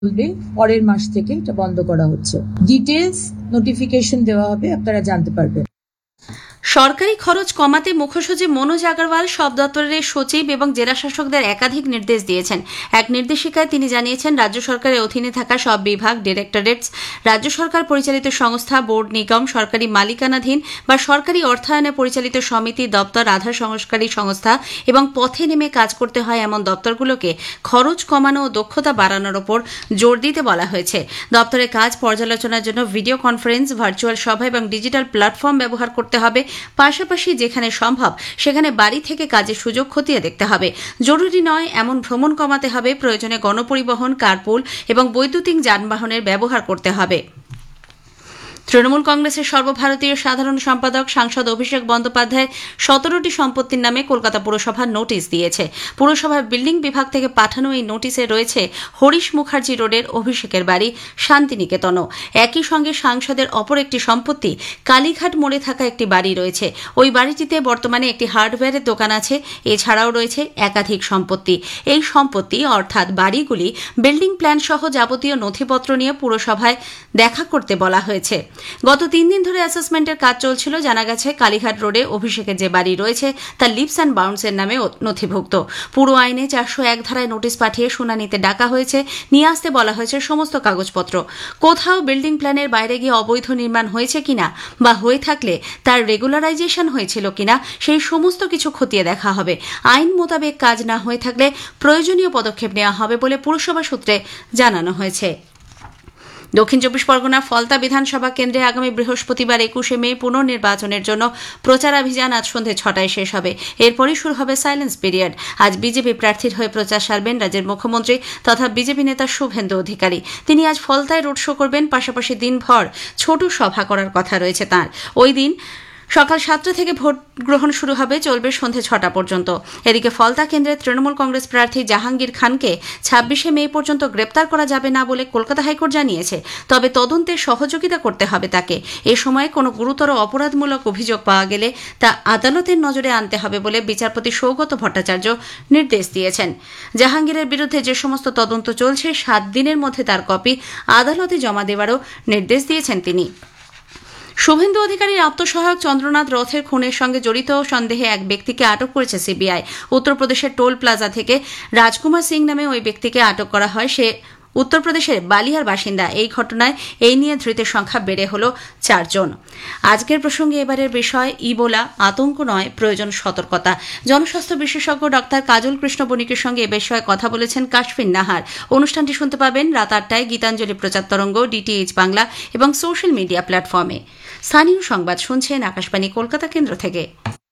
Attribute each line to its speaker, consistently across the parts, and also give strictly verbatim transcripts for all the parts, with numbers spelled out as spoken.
Speaker 1: বলবে পরের মাস থেকে এটা বন্ধ করা হচ্ছে। ডিটেলস নোটিফিকেশন দেওয়া হবে, আপনারা জানতে পারবেন।
Speaker 2: সরকারি খরচ কমাতে মুখ্যসচিব মনোজ আগরওয়াল সব দপ্তরের সচিব এবং জেলা শাসকদের একাধিক নির্দেশ দিয়েছেন। এক নির্দেশিকায় তিনি জানিয়েছেন, রাজ্য সরকারের অধীনে থাকা সব বিভাগ, ডিরেক্টরেটস, রাজ্য সরকার পরিচালিত সংস্থা, বোর্ড, নিগম, সরকারি মালিকানাধীন বা সরকারি অর্থায়নে পরিচালিত সমিতি, দপ্তর, আধার সংস্কারী সংস্থা এবং পথে নেমে কাজ করতে হয় এমন দপ্তরগুলোকে খরচ কমানো ও দক্ষতা বাড়ানোর ওপর জোর দিতে বলা হয়েছে। দপ্তরের কাজ পর্যালোচনার জন্য ভিডিও কনফারেন্স, ভার্চুয়াল সভা এবং ডিজিটাল প্ল্যাটফর্ম ব্যবহার করতে হবে। পাশাপাশি যেখানে সম্ভব সেখানে বাড়ি থেকে কাজের সুযোগ খতিয়ে দেখতে হবে। জরুরি নয় এমন ভ্রমণ কমাতে হবে। প্রয়োজনে গণপরিবহন, কারপুল এবং বৈদ্যুতিক যানবাহনের ব্যবহার করতে হবে। তৃণমূল কংগ্রেসের সর্বভারতীয় সাধারণ সম্পাদক সাংসদ অভিষেক বন্দ্যোপাধ্যায় সতেরোটি সম্পত্তির নামে কলকাতা পুরসভা নোটিশ দিয়েছে। পুরসভার বিল্ডিং বিভাগ থেকে পাঠানো এই নোটিশে রয়েছে হরিশ মুখার্জি রোডের অভিষেকের বাড়ি শান্তিনিকেতনও। একই সঙ্গে সাংসদের অপর একটি সম্পত্তি কালীঘাট মোড়ে থাকা একটি বাড়ি রয়েছে। ওই বাড়িটিতে বর্তমানে একটি হার্ডওয়্যারের দোকান আছে। এছাড়াও রয়েছে একাধিক সম্পত্তি। এই সম্পত্তি অর্থাৎ বাড়িগুলি বিল্ডিং প্ল্যান সহ যাবতীয় নথিপত্র নিয়ে পুরসভায় দেখা করতে বলা হয়েছে। গত তিন দিন ধরে অ্যাসেসমেন্টের কাজ চলছিল। জানা গেছে, কালীঘাট রোডে অভিষেকের যে বাড়ি রয়েছে তা লিপস অ্যান্ড বাউন্ডসের নামে নথিভুক্ত। পুরো আইনে চারশো এক ধারায় নোটিশ পাঠিয়ে শুনানিতে ডাকা হয়েছে। নিয়ে আসতে বলা হয়েছে সমস্ত কাগজপত্র। কোথাও বিল্ডিং প্ল্যানের বাইরে গিয়ে অবৈধ নির্মাণ হয়েছে কিনা বা হয়ে থাকলে তার রেগুলারাইজেশন হয়েছিল কিনা সেই সমস্ত কিছু খতিয়ে দেখা হবে। আইন মোতাবেক কাজ না হয়ে থাকলে প্রয়োজনীয় পদক্ষেপ নেওয়া হবে বলে পুরসভা সূত্রে জানানো হয়েছে। দক্ষিণ চব্বিশ পরগনা ফলতা বিধানসভা কেন্দ্রে আগামী বৃহস্পতিবার একুশে মে পুনর্নির্বাচনের জন্য প্রচারাভিযান আজ সন্ধ্যে ছটায় শেষ হবে। এরপরই শুরু হবে সাইলেন্স পিরিয়ড। আজ বিজেপি প্রার্থীর হয়ে প্রচার সারবেন রাজ্যের মুখ্যমন্ত্রী তথা বিজেপি নেতা শুভেন্দু অধিকারী। তিনি আজ ফলতায় রোড শো করবেন। পাশাপাশি দিনভর ছোট সভা করার কথা রয়েছে তাঁর। ওই দিন সকাল সাতটা থেকে ভোট গ্রহণ শুরু হবে, চলবে সন্ধ্যে ছটা পর্যন্ত। এদিকে ফলতা কেন্দ্রে তৃণমূল কংগ্রেস প্রার্থী জাহাঙ্গীর খানকে ছাব্বিশে মে পর্যন্ত গ্রেপ্তার করা যাবে না বলে কলকাতা হাইকোর্ট জানিয়েছে। তবে তদন্তে সহযোগিতা করতে হবে তাকে। এ সময় কোনো গুরুতর অপরাধমূলক অভিযোগ পাওয়া গেলে তা আদালতের নজরে আনতে হবে বলে বিচারপতি সৌগত ভট্টাচার্য নির্দেশ দিয়েছেন। জাহাঙ্গীরের বিরুদ্ধে যে সমস্ত তদন্ত চলছে সাত দিনের মধ্যে তার কপি আদালতে জমা দেওয়ারও নির্দেশ দিয়েছেন তিনি। শুভেন্দু অধিকারীর আত্মসহায়ক চন্দ্রনাথ রথের খুনের সঙ্গে জড়িত সন্দেহে এক ব্যক্তিকে আটক করেছে সিবিআই। উত্তরপ্রদেশের টোল প্লাজা থেকে রাজকুমার সিং নামে ওই ব্যক্তিকে আটক করা হয়। সে উত্তরপ্রদেশের বালিয়ার বাসিন্দা। এই ঘটনায় এই নিয়ে ধৃতের সংখ্যা বেড়ে হল চারজন। আজকের প্রসঙ্গে এবারের বিষয় ইবোলা। আতঙ্ক নয়, প্রয়োজন সতর্কতা। জনস্বাস্থ্য বিশেষজ্ঞ ডক্টর কাজল কৃষ্ণ বণিকের সঙ্গে এ বিষয়ে কথা বলেছেন কাশফিন নাহার। অনুষ্ঠানটি শুনতে পাবেন রাত আটটায় গীতাঞ্জলি প্রচার তরঙ্গ, ডিটিএইচ বাংলা এবং সোশ্যাল মিডিয়া প্ল্যাটফর্মে। স্থানীয় সংবাদ শুনছেন আকাশবাণী কলকাতা কেন্দ্র থেকে।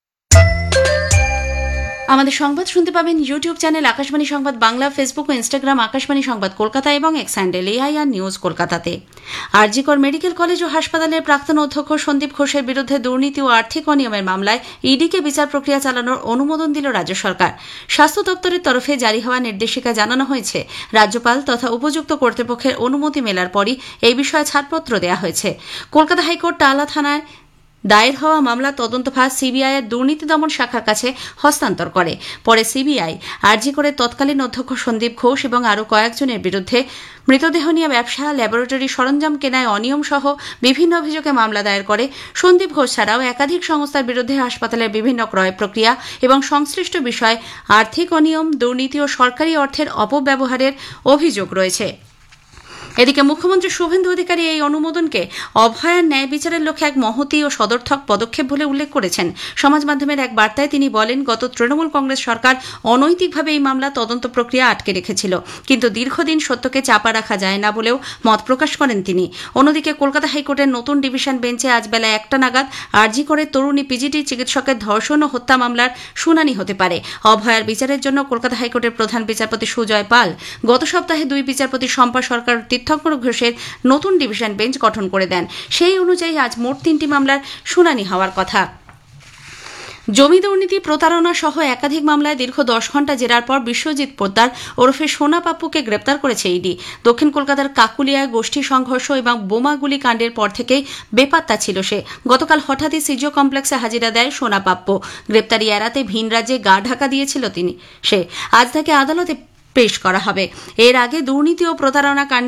Speaker 2: আমাদের সংবাদ শুনতে পাবেন ইউটিউব চ্যানেল আকাশবাণী সংবাদ বাংলা, ফেসবুক ও ইনস্টাগ্রাম আকাশবাণী সংবাদ কলকাতা এবং এক্স হ্যান্ডেল এআইআর নিউজ কলকাতাতে। আরজিকর মেডিকেল কলেজ ও হাসপাতালের প্রাক্তন অধ্যক্ষ সন্দীপ ঘোষের বিরুদ্ধে দুর্নীতি ও আর্থিক অনিয়মের মামলায় ইডিকে বিচার প্রক্রিয়া চালানোর অনুমোদন দিল রাজ্য সরকার। স্বাস্থ্য দপ্তরের তরফে জারি হওয়া নির্দেশিকা জানানো হয়েছে, রাজ্যপাল তথা উপযুক্ত কর্তৃপক্ষের অনুমতি মেলার পরই এই বিষয়ে ছাড়পত্র দেওয়া হয়েছে। কলকাতা হাইকোর্ট টালা থানায় দায়ের হওয়া মামলা তদন্তভার সিবিআই এর দুর্নীতি দমন শাখার কাছে হস্তান্তর করে। পরে সিবিআই আরজি করে তৎকালীন অধ্যক্ষ সন্দীপ ঘোষ এবং আরও কয়েকজনের বিরুদ্ধে মৃতদেহ নিয়ে ব্যবসা, ল্যাবরেটরি সরঞ্জাম কেনায় অনিয়ম সহ বিভিন্ন অভিযোগে মামলা দায়ের করে। সন্দীপ ঘোষ ছাড়াও একাধিক সংস্থার বিরুদ্ধে হাসপাতালের বিভিন্ন ক্রয় প্রক্রিয়া এবং সংশ্লিষ্ট বিষয় আর্থিক অনিয়ম, দুর্নীতি ও সরকারি অর্থের অপব্যবহারের অভিযোগ রয়েছে। এদিকে মুখ্যমন্ত্রী শুভেন্দু অধিকারী এই অনুমোদনকে অভয়ার ন্যায় বিচারের লক্ষ্যে এক মহতী ও সদর্থক পদক্ষেপ বলে উল্লেখ করেছেন। সমাজ মাধ্যমের এক বার্তায় তিনি বলেন, গত তৃণমূল কংগ্রেস সরকার অনৈতিকভাবে এই মামলা তদন্ত প্রক্রিয়া আটকে রেখেছিল, কিন্তু দীর্ঘদিন সত্যকে চাপা রাখা যায় না বলেও মত প্রকাশ করেন তিনি। অন্যদিকে কলকাতা হাইকোর্টের নতুন ডিভিশন বেঞ্চে আজ বেলা একটা নাগাদ আরজি করে তরুণী পিজিটি চিকিৎসকের ধর্ষণ ও হত্যা মামলার শুনানি হতে পারে। অভয়ার বিচারের জন্য কলকাতা হাইকোর্টের প্রধান বিচারপতি সুজয় পাল গত সপ্তাহে দুই বিচারপতি শম্পা সরকার তীর্থঙ্কর ঘোষের নতুন ডিভিশন বেঞ্চ গঠন করে দেন। সেই অনুযায়ী আজ মোট তিনটি মামলার শুনানি হওয়ার কথা। জমি দুর্নীতি, প্রতারণা সহ একাধিক মামলায় দীর্ঘ দশ ঘণ্টা জেরার পর বিশ্বজিৎ পোদ্দার ওরফে সোনা পাপ্পুকে গ্রেপ্তার করেছে ইডি। দক্ষিণ কলকাতার কাকুলিয়ায় গোষ্ঠী সংঘর্ষ এবং বোমাগুলি কাণ্ডের পর থেকেই বেপাত্তা ছিল সে। গতকাল হঠাৎই সিজিও কমপ্লেক্সে হাজিরা দেয় সোনা পাপ্পু। গ্রেপ্তারি এড়াতে ভিন রাজ্যে গা ঢাকা দিয়েছিল তিনি সে আজ তাকে আদালতে পেশ করা হবে। এর আগে দুর্নীতি ও প্রতারণা কাণ্ডে